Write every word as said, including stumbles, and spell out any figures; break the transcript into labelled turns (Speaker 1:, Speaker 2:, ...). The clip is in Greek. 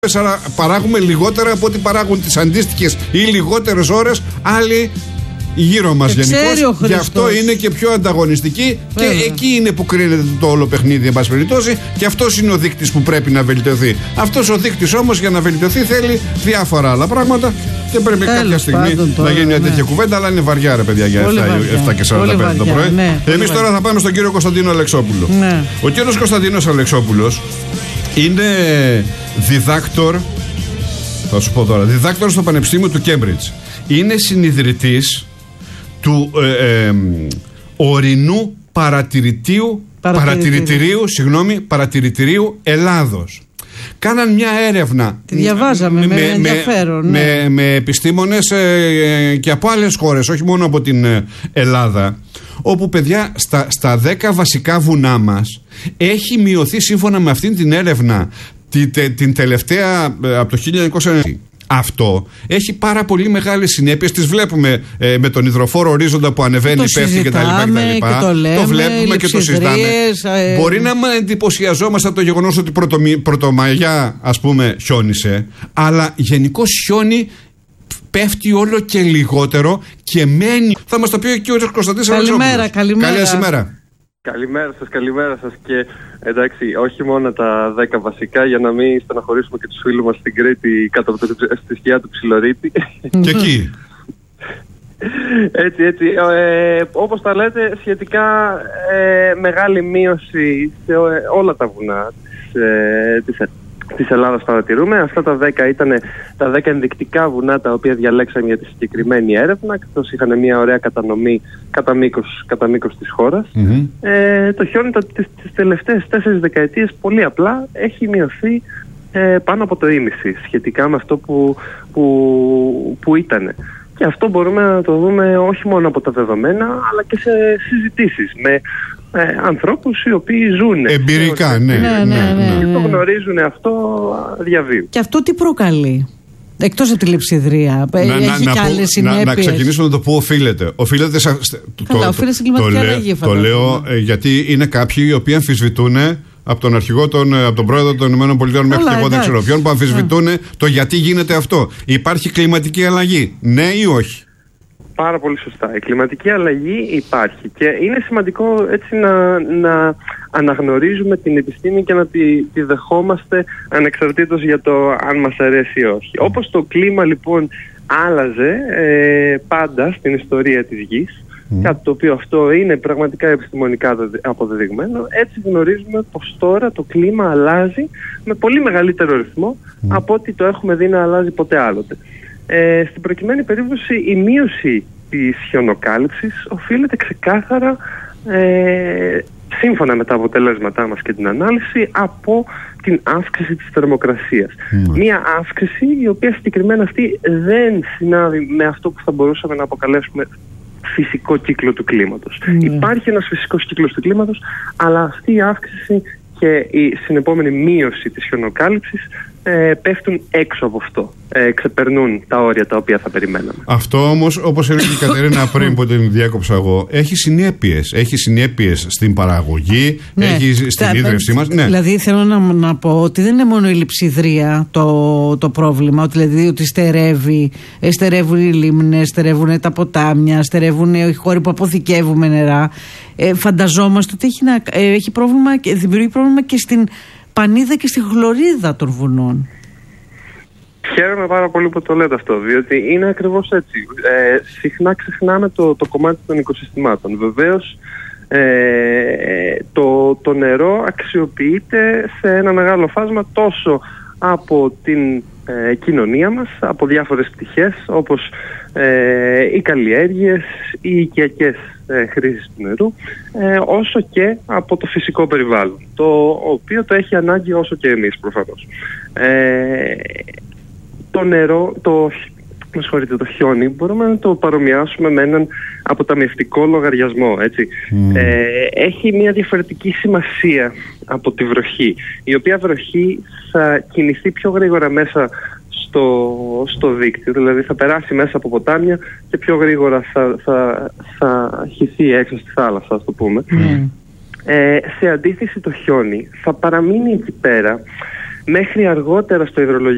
Speaker 1: παράγουμε λιγότερα από ό,τι παράγουν τις αντίστοιχες ή λιγότερες ώρες άλλοι γύρω μας γενικώς. Γι' αυτό είναι και πιο ανταγωνιστική. Βέβαια. Και εκεί είναι που κρίνεται το όλο παιχνίδι, εν πάση περιπτώσει, και αυτός είναι ο δείκτης που πρέπει να βελτιωθεί. Αυτός ο δείκτης όμως για να βελτιωθεί θέλει διάφορα άλλα πράγματα και πρέπει Τέλος κάποια στιγμή τώρα, να γίνει μια ναι. τέτοια κουβέντα, αλλά είναι βαριά, ρε παιδιά, για εφτά και σαράντα πέντε το πρωί. Ναι, Εμείς τώρα θα πάμε στον κύριο Κωνσταντίνο Αλεξόπουλο. Ναι. Ο κύριος Κωνσταντίνος Αλεξόπουλος είναι διδάκτορ, θα σου πω τώρα, διδάκτορ στο Πανεπιστήμιο του Κέμπριτζ. Είναι συνιδρυτής του ε, ε, ορεινού παρατηρητήριου, παρατηρητηρίου, συγγνώμη, παρατηρητηρίου Ελλάδος. Κάναν μια έρευνα.
Speaker 2: Τη διαβάζαμε με, με, με ενδιαφέρον.
Speaker 1: Με, ναι. με, με επιστήμονες ε, και από άλλες χώρες, όχι μόνο από την ε, Ελλάδα, όπου, παιδιά, στα, στα δέκα βασικά βουνά μας έχει μειωθεί, σύμφωνα με αυτήν την έρευνα, την, την τελευταία ε, από το χίλια εννιακόσια ενενήντα. Αυτό έχει πάρα πολύ μεγάλες συνέπειες. Τις βλέπουμε ε, με τον υδροφόρο ορίζοντα που ανεβαίνει, πέφτει κτλ.
Speaker 2: Το,
Speaker 1: το βλέπουμε και το συζητάμε. Ε... Μπορεί να μην εντυπωσιαζόμαστε από το γεγονός ότι πρωτομαγιά, ας πούμε, χιόνισε, αλλά γενικώς χιόνι πέφτει όλο και λιγότερο και μένει. Θα μας το πει και ο Κωνσταντίνος Αλεξόπουλος.
Speaker 2: Καλημέρα, καλημέρα.
Speaker 1: Καλή ημέρα.
Speaker 3: Καλημέρα σας, καλημέρα σας. Και εντάξει, όχι μόνο τα δέκα βασικά, για να μην στεναχωρήσουμε και τους φίλους μας στην Κρήτη κάτω από το, στη σκιά του Ψιλορίτη.
Speaker 1: Και εκεί.
Speaker 3: Έτσι, έτσι. Ε, όπως τα λέτε, σχετικά ε, μεγάλη μείωση σε όλα τα βουνά της, ε, της της Ελλάδας παρατηρούμε. Αυτά τα δέκα ήταν τα δέκα ενδεικτικά βουνά τα οποία διαλέξαν για τη συγκεκριμένη έρευνα, καθώς είχαν μια ωραία κατανομή κατά μήκος, κατά μήκος της χώρας. Mm-hmm. Ε, το χιόνι τις, τις τελευταίες τέσσερις δεκαετίες πολύ απλά έχει μειωθεί ε, πάνω από το ίμιση σχετικά με αυτό που, που, που ήταν. Και αυτό μπορούμε να το δούμε όχι μόνο από τα δεδομένα, αλλά και σε συζητήσεις με ε, ανθρώπους οι οποίοι ζουν.
Speaker 1: Εμπειρικά, ναι, ναι, ναι, ναι, ναι.
Speaker 3: Και το γνωρίζουν αυτό διαβίου.
Speaker 2: Και αυτό τι προκαλεί? Εκτός από τη λειψιδρία, να, έχει να, και άλλες συνέπειες. Να, να ξεκινήσουμε με το πού οφείλεται. Οφείλεται σε, Καλά, το, οφείλεται στην κλιματική αλλαγή.
Speaker 1: Το λέω ε, γιατί είναι κάποιοι οι οποίοι αμφισβητούν από τον αρχηγό, τον, από τον πρόεδρο των ΗΠΑ μέχρι και εγώ δεν ξέρω ποιον, που αμφισβητούν yeah. το γιατί γίνεται αυτό. Υπάρχει κλιματική αλλαγή, ναι ή όχι?
Speaker 3: Πάρα πολύ σωστά. Η κλιματική αλλαγή υπάρχει και είναι σημαντικό έτσι να, να αναγνωρίζουμε την επιστήμη και να τη, τη δεχόμαστε ανεξαρτήτως για το αν μας αρέσει ή όχι. Mm. Όπως το κλίμα λοιπόν άλλαζε ε, πάντα στην ιστορία της Γης, Mm. κάτι το οποίο αυτό είναι πραγματικά επιστημονικά αποδεδειγμένο, έτσι γνωρίζουμε πως τώρα το κλίμα αλλάζει με πολύ μεγαλύτερο ρυθμό mm. από ό,τι το έχουμε δει να αλλάζει ποτέ άλλοτε. Ε, στην προκειμένη περίπτωση η μείωση της χιονοκάλυψης οφείλεται ξεκάθαρα, ε, σύμφωνα με τα αποτελέσματά μας και την ανάλυση, από την αύξηση της θερμοκρασίας. Mm. Μία αύξηση η οποία συγκεκριμένα αυτή δεν συνάδει με αυτό που θα μπορούσαμε να αποκαλέσουμε φυσικό κύκλο του κλίματος. Mm. Υπάρχει ένας φυσικός κύκλος του κλίματος, αλλά αυτή η αύξηση και η συνεπόμενη μείωση της χιονοκάλυψης ε, πέφτουν έξω από αυτό. Ε, ξεπερνούν τα όρια τα οποία θα περιμέναμε.
Speaker 1: Αυτό όμως, όπως έλεγε η Κατερίνα πριν που την διάκοψα εγώ, έχει συνέπειες. Έχει συνέπειες στην παραγωγή, ναι, έχει στην ίδρυυσή μας. Ναι.
Speaker 2: Δηλαδή θέλω να, να πω ότι δεν είναι μόνο η λειψιδρία το, το πρόβλημα, ότι, δηλαδή ότι στερεύει, στερεύουν οι λίμνες, στερεύουν τα ποτάμια, στερεύουν οι χώροι που αποθηκεύουμε νερά. Ε, φανταζόμαστε ότι έχει, να, ε, έχει πρόβλημα, δημιουργεί πρόβλημα και στην πανίδα και στη χλωρίδα των βουνών.
Speaker 3: Χαίρομαι πάρα πολύ που το λέτε αυτό, διότι είναι ακριβώς έτσι. Ε, συχνά ξεχνάμε το, το κομμάτι των οικοσυστημάτων. Βεβαίως, ε, το, το νερό αξιοποιείται σε ένα μεγάλο φάσμα τόσο από την ε, κοινωνία μας, από διάφορες πτυχές, όπως ε, οι καλλιέργειες, οι οικιακές ε, χρήσεις του νερού, ε, όσο και από το φυσικό περιβάλλον, το οποίο το έχει ανάγκη όσο και εμείς προφανώς. Ε, το νερό, το, με συγχωρείτε, το χιόνι μπορούμε να το παρομοιάσουμε με έναν αποταμιευτικό λογαριασμό, έτσι. Mm. Ε, έχει μια διαφορετική σημασία από τη βροχή, η οποία βροχή θα κινηθεί πιο γρήγορα μέσα στο, στο δίκτυο, δηλαδή θα περάσει μέσα από ποτάμια και πιο γρήγορα θα, θα, θα χυθεί έξω στη θάλασσα, ας το πούμε. Mm. Ε, σε αντίθεση το χιόνι θα παραμείνει εκεί πέρα μέχρι αργότερα στο υδρολογικό